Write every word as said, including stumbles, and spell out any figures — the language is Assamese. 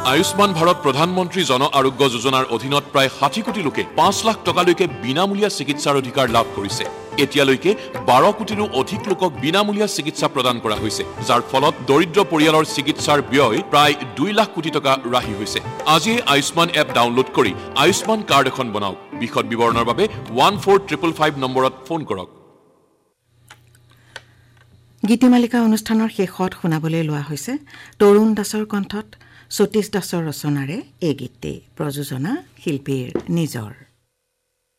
আয়ুষ্মান ভাৰত প্ৰধানমন্ত্ৰী জন আৰোগ্য যোজনাৰ অধীনত প্ৰায় ষাঠি কোটি লোকে পাঁচ লাখ টকালৈকে বিনামূলীয়া চিকিৎসাৰ অধিকাৰ লাভ কৰিছে। এতিয়ালৈকে বাৰ কোটিৰো অধিক লোকক বিনামূলীয়া চিকিৎসা প্ৰদান কৰা হৈছে, যাৰ ফলত দৰিদ্ৰ পৰিয়ালৰ চিকিৎসাৰ ব্যয় প্ৰায় দুই লাখ কোটি টকা ৰাহি হৈছে। আজিয়ে আয়ুষ্মান এপ ডাউনলোড কৰি আয়ুষ্মান কাৰ্ড এখন বনাওক। বিশদ বিৱৰণৰ বাবে ওৱান ফ'ৰ ট্ৰিপল ফাইভ নম্বৰত ফোন কৰক। গীতিমালিকা অনুষ্ঠানৰ শেষত শুনাবলৈ লোৱা হৈছে তৰুণ দাসৰ কণ্ঠত সতীশ দাসৰ ৰচনাৰে এই গীতটি, প্ৰযোজনা শিল্পীৰ নিজৰ।